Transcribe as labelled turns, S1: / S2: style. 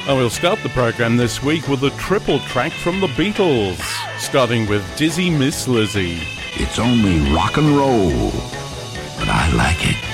S1: And we'll start the program this week with a triple track from the Beatles, starting with Dizzy Miss Lizzy.
S2: It's only rock and roll, but I like it.